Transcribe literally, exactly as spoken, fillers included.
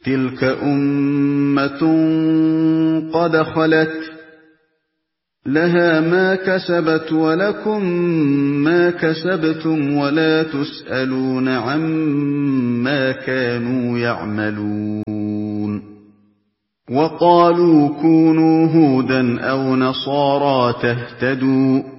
تِلْكَ أُمَّةٌ قَدْ خَلَتْ لَهَا مَا كَسَبَتْ وَلَكُم مَّا كَسَبْتُمْ وَلَا تُسْأَلُونَ عَمَّا كَانُوا يَعْمَلُونَ وَقَالُوا كُونُوا هُودًا أَوْ نَصَارَىٰ تَهْتَدُوا